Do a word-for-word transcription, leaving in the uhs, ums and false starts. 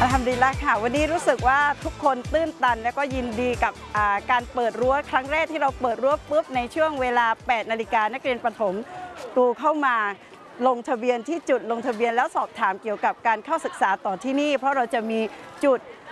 อัลฮัมดุลิลละห์ค่ะวันนี้รู้สึกว่าทุกคนตื้นตันและก็ยินดีกับการเปิดรั้วครั้งแรกที่เราเปิดรั้วปุ๊บในช่วงเวลาแปดนาฬิกานักเรียนประถมกรูเข้ามาลงทะเบียนที่จุดลงทะเบียนแล้วสอบถามเกี่ยวกับการเข้าศึกษาต่อที่นี่เพราะเราจะมีจุด